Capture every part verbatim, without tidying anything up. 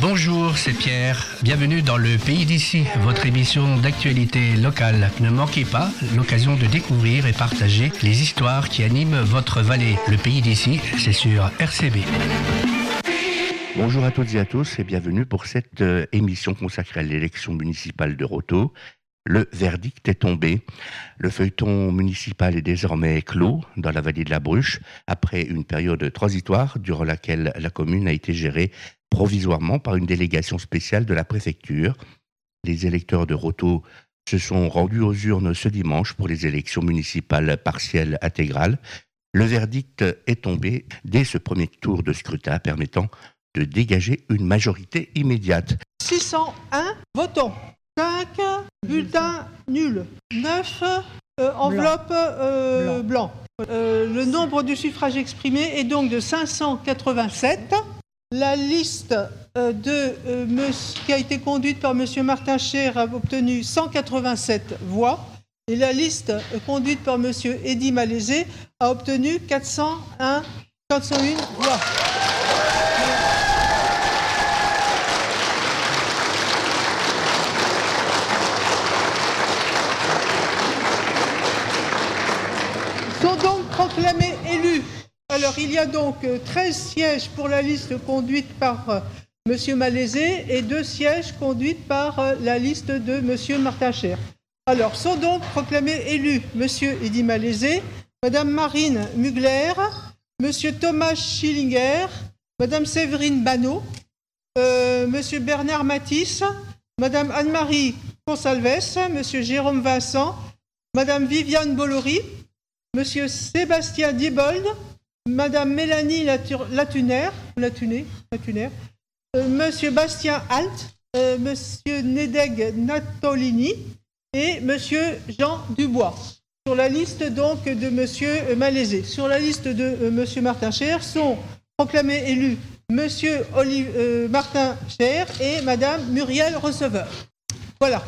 Bonjour, c'est Pierre. Bienvenue dans le Pays d'ici, votre émission d'actualité locale. Ne manquez pas l'occasion de découvrir et partager les histoires qui animent votre vallée. Le Pays d'ici, c'est sur R C B. Bonjour à toutes et à tous et bienvenue pour cette euh, émission consacrée à l'élection municipale de Rothau. Le verdict est tombé. Le feuilleton municipal est désormais clos dans la vallée de la Bruche après une période transitoire durant laquelle la commune a été gérée provisoirement par une délégation spéciale de la préfecture. Les électeurs de Rothau se sont rendus aux urnes ce dimanche pour les élections municipales partielles intégrales. Le verdict est tombé dès ce premier tour de scrutin permettant de dégager une majorité immédiate. six cent un votants, cinq bulletins nuls, neuf euh, enveloppes euh, blancs. Blanc. Euh, le nombre du suffrage exprimé est donc de cinq cent quatre-vingt-sept. La liste euh, de, euh, monsieur, qui a été conduite par M. Martin Cher a obtenu cent quatre-vingt-sept voix et la liste euh, conduite par M. Eddy Malaisé a obtenu quatre cent un, quatre cent un voix. Sont donc proclamés élus. Alors, il y a donc treize sièges pour la liste conduite par euh, M. Malaisé et deux sièges conduits par euh, la liste de M. Martin Cher. Alors, sont donc proclamés élus M. Eddy Malaisé, Mme Marine Mugler, M. Thomas Schillinger, Mme Séverine Banot, euh, M. Bernard Matisse, Mme Anne-Marie Consalves, M. Jérôme Vincent, Mme Viviane Bolloré, M. Sébastien Diebold, Madame Mélanie Latur- Latuner, Latuner, Latuner euh, Monsieur Bastien Alt, euh, Monsieur Nedeg Natolini et Monsieur Jean Dubois. Sur la liste donc de Monsieur Malaisé. Sur la liste de euh, Monsieur Martin Cher sont proclamés élus Monsieur Olive, euh, Martin Cher et Madame Muriel Receveur. Voilà.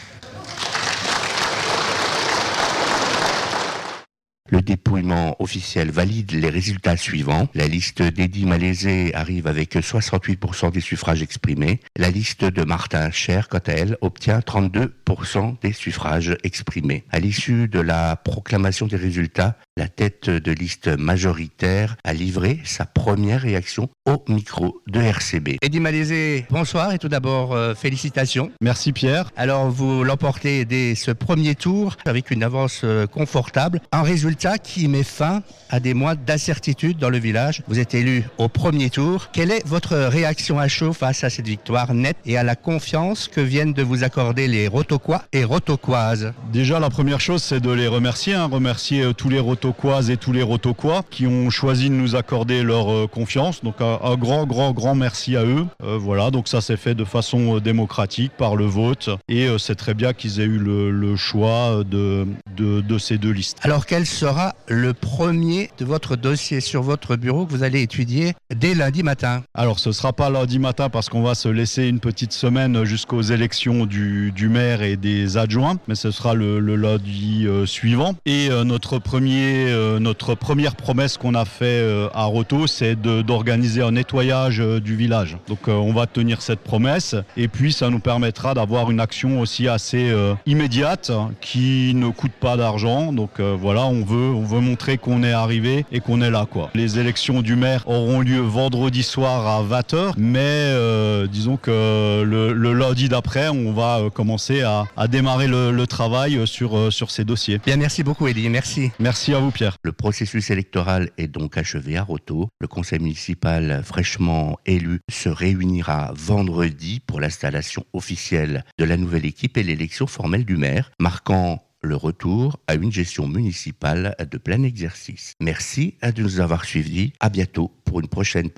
Le dépouillement officiel valide les résultats suivants. La liste d'Eddy Malaisé arrive avec soixante-huit pour cent des suffrages exprimés. La liste de Martin Cher, quant à elle, obtient trente-deux pour cent des suffrages exprimés. À l'issue de la proclamation des résultats, la tête de liste majoritaire a livré sa première réaction au micro de R C B. Eddy Malaisé, bonsoir et tout d'abord, euh, félicitations. Merci Pierre. Alors, vous l'emportez dès ce premier tour avec une avance euh, confortable. Un résultat qui met fin à des mois d'incertitude dans le village. Vous êtes élu au premier tour. Quelle est votre réaction à chaud face à cette victoire nette et à la confiance que viennent de vous accorder les Rothauquois et Rothauquoises? Déjà, la première chose, c'est de les remercier. Hein, remercier euh, tous les Rothauquoises et tous les Rothauquois qui ont choisi de nous accorder leur euh, confiance. Donc, un, un grand, grand, grand merci à eux. Euh, voilà, donc ça s'est fait de façon euh, démocratique par le vote. Et euh, c'est très bien qu'ils aient eu le, le choix de, de, de ces deux listes. Alors, quel sera le premier de votre dossier sur votre bureau que vous allez étudier dès lundi matin? Alors, ce ne sera pas lundi matin parce qu'on va se laisser une petite semaine jusqu'aux élections du, du maire et des adjoints, mais ce sera le, le lundi euh, suivant. Et euh, notre, premier, euh, notre première promesse qu'on a fait euh, à Rothau, c'est de, d'organiser un nettoyage euh, du village. Donc, euh, on va tenir cette promesse et puis ça nous permettra d'avoir une action aussi assez euh, immédiate qui ne coûte pas d'argent. Donc, euh, voilà, on veut, on veut montrer qu'on est arrivé et qu'on est là, quoi. Les élections du maire auront lieu vendredi soir à vingt heures, mais euh, disons que le, le lundi d'après, on va euh, commencer à, à démarrer le, le travail sur, euh, sur ces dossiers. Bien, merci beaucoup Eddy, merci. Merci à vous Pierre. Le processus électoral est donc achevé à Rothau. Le conseil municipal fraîchement élu se réunira vendredi pour l'installation officielle de la nouvelle équipe et l'élection formelle du maire, marquant le retour à une gestion municipale de plein exercice. Merci de nous avoir suivis. À bientôt pour une prochaine